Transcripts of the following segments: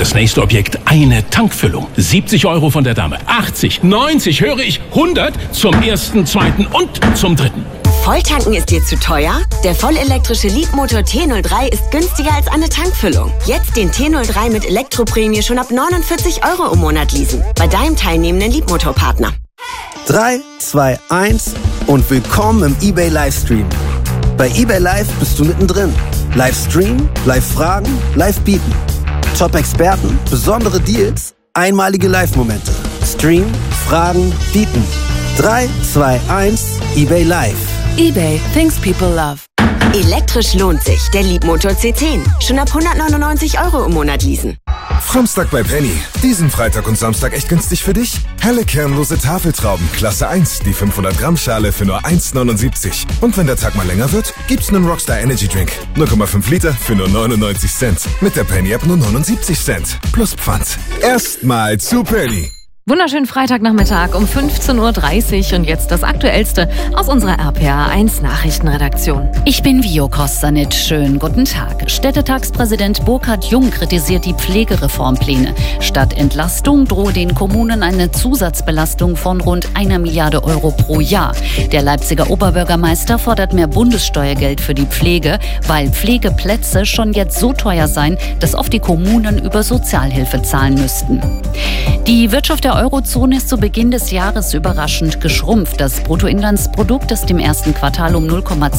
Das nächste Objekt, eine Tankfüllung. 70 € von der Dame. 80, 90, höre ich, 100 zum ersten, zweiten und zum dritten. Volltanken ist dir zu teuer? Der vollelektrische Leapmotor T03 ist günstiger als eine Tankfüllung. Jetzt den T03 mit Elektroprämie schon ab 49 € im Monat leasen. Bei deinem teilnehmenden Leapmotor-Partner. 3, 2, 1 und willkommen im eBay Livestream. Bei eBay Live bist du mittendrin. Livestream, Live-Fragen, Live-Bieten. Top-Experten, besondere Deals, einmalige Live-Momente. Stream, Fragen, Bieten. 3, 2, 1, eBay Live. eBay, things people love. Elektrisch lohnt sich. Der Leapmotor C10. Schon ab 199 € im Monat leasen. Samstag bei Penny. Diesen Freitag und Samstag echt günstig für dich? Helle kernlose Tafeltrauben, Klasse 1, die 500 Gramm Schale für nur 1,79. Und wenn der Tag mal länger wird, gibt's einen Rockstar Energy Drink. 0,5 Liter für nur 99 Cent. Mit der Penny App nur 79 Cent. Plus Pfand. Erstmal zu Penny. Wunderschönen Freitagnachmittag um 15:30 Uhr und jetzt das Aktuellste aus unserer RPA1 Nachrichtenredaktion. Ich bin Vio Kostanic. Schönen guten Tag. Städtetagspräsident Burkhard Jung kritisiert die Pflegereformpläne. Statt Entlastung drohe den Kommunen eine Zusatzbelastung von rund 1 Milliarde € pro Jahr. Der Leipziger Oberbürgermeister fordert mehr Bundessteuergeld für die Pflege, weil Pflegeplätze schon jetzt so teuer seien, dass oft die Kommunen über Sozialhilfe zahlen müssten. Die Wirtschaft der Eurozone ist zu Beginn des Jahres überraschend geschrumpft. Das Bruttoinlandsprodukt ist im ersten Quartal um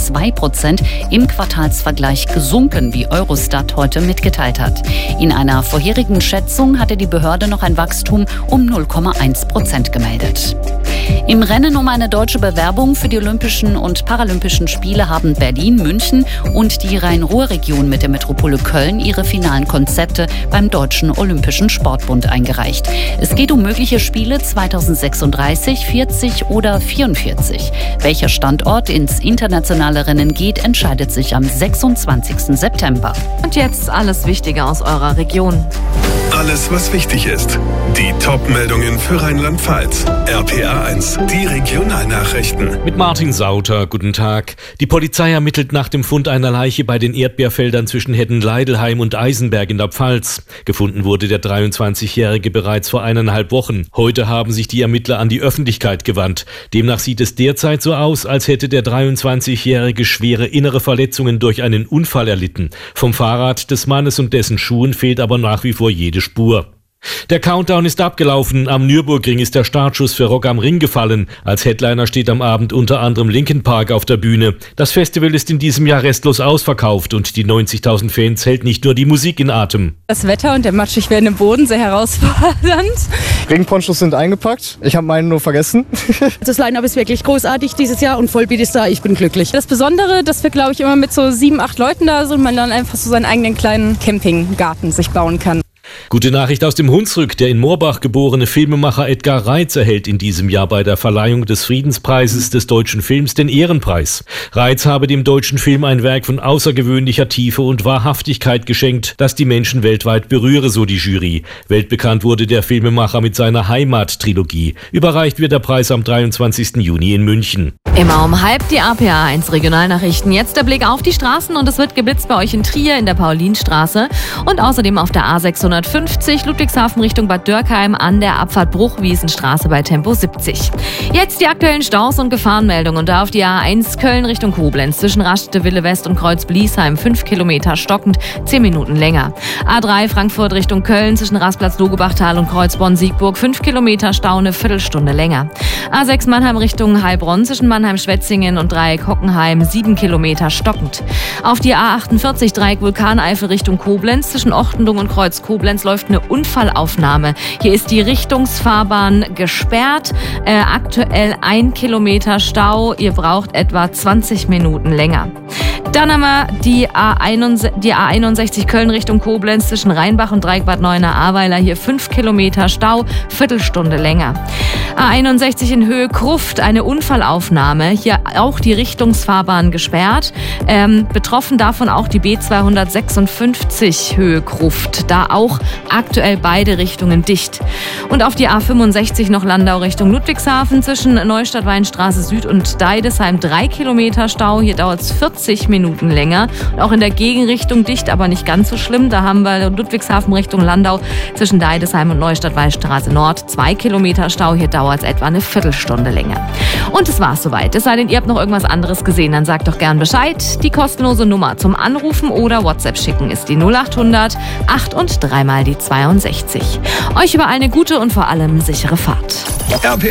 0,2% im Quartalsvergleich gesunken, wie Eurostat heute mitgeteilt hat. In einer vorherigen Schätzung hatte die Behörde noch ein Wachstum um 0,1% gemeldet. Im Rennen um eine deutsche Bewerbung für die Olympischen und Paralympischen Spiele haben Berlin, München und die Rhein-Ruhr-Region mit der Metropole Köln ihre finalen Konzepte beim Deutschen Olympischen Sportbund eingereicht. Es geht um mögliche Spiele 2036, 40 oder 44. Welcher Standort ins internationale Rennen geht, entscheidet sich am 26. September. Und jetzt alles Wichtige aus eurer Region. Alles, was wichtig ist. Die Top-Meldungen für Rheinland-Pfalz. RPA1, die Regionalnachrichten. Mit Martin Sauter, guten Tag. Die Polizei ermittelt nach dem Fund einer Leiche bei den Erdbeerfeldern zwischen Hedden-Leidelheim und Eisenberg in der Pfalz. Gefunden wurde der 23-Jährige bereits vor 1,5 Wochen. Heute haben sich die Ermittler an die Öffentlichkeit gewandt. Demnach sieht es derzeit so aus, als hätte der 23-Jährige schwere innere Verletzungen durch einen Unfall erlitten. Vom Fahrrad des Mannes und dessen Schuhen fehlt aber nach wie vor jede Spur. Der Countdown ist abgelaufen. Am Nürburgring ist der Startschuss für Rock am Ring gefallen. Als Headliner steht am Abend unter anderem Linkin Park auf der Bühne. Das Festival ist in diesem Jahr restlos ausverkauft und die 90.000 Fans hält nicht nur die Musik in Atem. Das Wetter und der matschig werdende Boden sehr herausfordernd. Regenponchos sind eingepackt. Ich habe meinen nur vergessen. Das Line-Up ist wirklich großartig dieses Jahr und Vollbeat ist da. Ich bin glücklich. Das Besondere, dass wir, glaube ich, immer mit so 7, 8 Leuten da sind und man dann einfach so seinen eigenen kleinen Campinggarten sich bauen kann. Gute Nachricht aus dem Hunsrück. Der in Moorbach geborene Filmemacher Edgar Reitz erhält in diesem Jahr bei der Verleihung des Friedenspreises des deutschen Films den Ehrenpreis. Reitz habe dem deutschen Film ein Werk von außergewöhnlicher Tiefe und Wahrhaftigkeit geschenkt, das die Menschen weltweit berühre, so die Jury. Weltbekannt wurde der Filmemacher mit seiner Heimat-Trilogie. Überreicht wird der Preis am 23. Juni in München. Immer um halb die RPA1 Regionalnachrichten. Jetzt der Blick auf die Straßen und es wird geblitzt bei euch in Trier in der Paulinstraße und außerdem auf der A650 Ludwigshafen Richtung Bad Dürkheim an der Abfahrt Bruchwiesenstraße bei Tempo 70. Jetzt die aktuellen Staus und Gefahrenmeldungen und da auf die A1 Köln Richtung Koblenz zwischen Rastede-Wille West und Kreuz-Bliesheim 5 Kilometer stockend, 10 Minuten länger. A3 Frankfurt Richtung Köln zwischen Rastplatz-Logebachtal und Kreuzborn-Siegburg 5 Kilometer Stau, eine Viertelstunde länger. A6 Mannheim Richtung Heilbronn zwischen Mannheim-Schwetzingen und Dreieck Hockenheim 7 Kilometer stockend. Auf die A48 Dreieck Vulkaneifel Richtung Koblenz zwischen Ochtendung und Kreuz Koblenz läuft eine Unfallaufnahme. Hier ist die Richtungsfahrbahn gesperrt. Aktuell 1 Kilometer Stau. Ihr braucht etwa 20 Minuten länger. Dann haben wir die A61 Köln Richtung Koblenz zwischen Rheinbach und Dreieck Bad Neuenahr-Ahrweiler. Hier 5 Kilometer Stau, Viertelstunde länger. A61 in Höhe Gruft, eine Unfallaufnahme. Hier auch die Richtungsfahrbahn gesperrt. Betroffen davon auch die B256 Höhe Gruft. Da auch Aktuell beide Richtungen dicht. Und auf die A65 noch Landau Richtung Ludwigshafen zwischen Neustadt-Weinstraße Süd und Deidesheim 3 Kilometer Stau. Hier dauert es 40 Minuten länger. Und auch in der Gegenrichtung dicht, aber nicht ganz so schlimm. Da haben wir Ludwigshafen Richtung Landau zwischen Deidesheim und Neustadt-Weinstraße Nord 2 Kilometer Stau. Hier dauert es etwa eine Viertelstunde länger. Und es war's soweit. Es sei denn, ihr habt noch irgendwas anderes gesehen, dann sagt doch gern Bescheid. Die kostenlose Nummer zum Anrufen oder WhatsApp schicken ist die 0800 8 und 3 mal die 62. Euch überall eine gute und vor allem sichere Fahrt. RPA